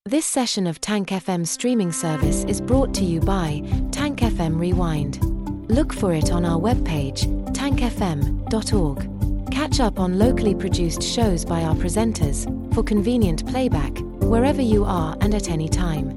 This session of Tank FM streaming service is brought to you by Tank FM Rewind. Look for it on our webpage, tankfm.org. Catch up on locally produced shows by our presenters, for convenient playback, wherever you are and at any time.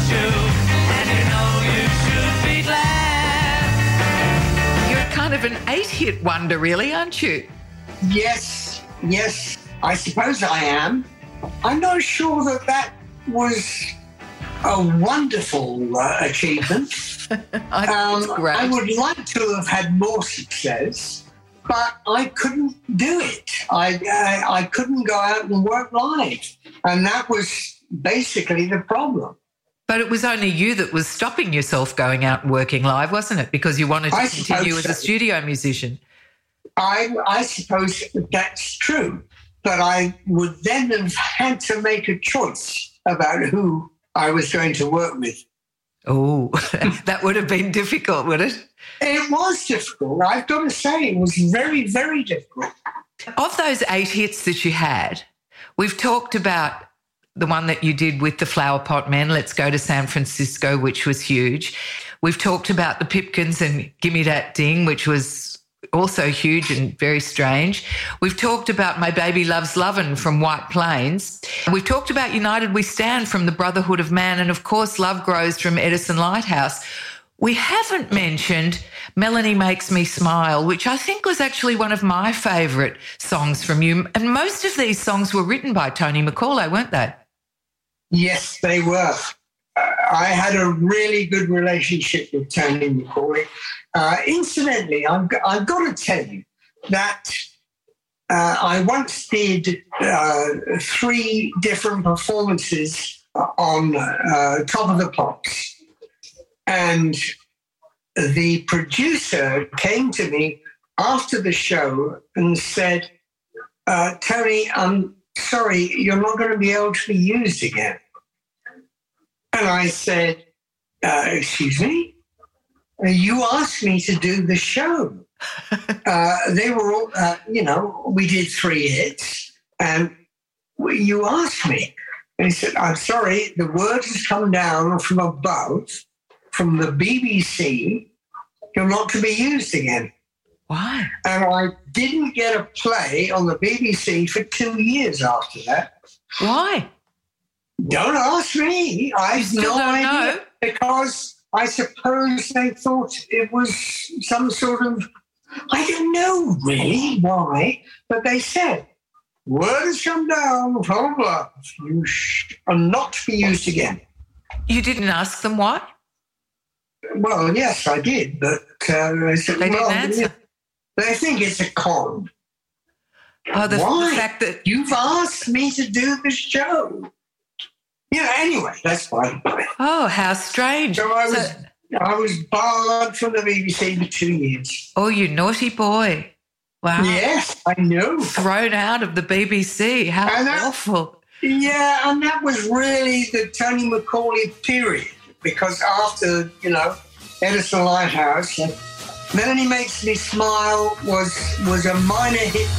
You're kind of an 8-hit wonder, really, aren't you? Yes, I suppose I am. I'm not sure that was a wonderful achievement. I think it's great. I would like to have had more success, but I couldn't do it. I couldn't go out and work live, and that was basically the problem. But it was only you that was stopping yourself going out and working live, wasn't it? Because you wanted to continue as a studio musician. I suppose that's true, but I would then have had to make a choice about who I was going to work with. Oh, that would have been difficult, would it? It was difficult. I've got to say, it was very, very difficult. Of those 8 hits that you had, we've talked about the one that you did with the Flower Pot Men, Let's Go to San Francisco, which was huge. We've talked about the Pipkins and Gimme That Ding, which was also huge and very strange. We've talked about My Baby Loves Lovin' from White Plains. We've talked about United We Stand from the Brotherhood of Man, and of course Love Grows from Edison Lighthouse. We haven't mentioned Melanie Makes Me Smile, which I think was actually one of my favourite songs from you. And most of these songs were written by Tony McCauley, weren't they? Yes, they were. I had a really good relationship with Tony McCauley. Incidentally, I've got to tell you that I once did 3 different performances on Top of the Pops. And the producer came to me after the show and said, Tony, I'm sorry, you're not going to be able to be used again. And I said, excuse me? You asked me to do the show. They were all, we did 3 hits, and you asked me. And he said, I'm sorry, the word has come down from above, from the BBC, you're not to be used again. Why? And I didn't get a play on the BBC for 2 years after that. Why? Don't ask me. I have no idea. Know. Because I suppose they thought it was some sort of, I don't know really why, but they said, word has come down from above. You are not to be used again. You didn't ask them why? Well, yes, I did, but they said, they didn't answer. They think it's a con. Oh, the why? fact that you've asked me to do the show. Yeah, anyway, that's fine. Oh, how strange. So I was barred from the BBC for 2 years. Oh, you naughty boy. Wow. Yes, I know. Thrown out of the BBC. How awful. Yeah, and that was really the Tony McCauley period, because after, Edison Lighthouse, Melanie Makes Me Smile was a minor hit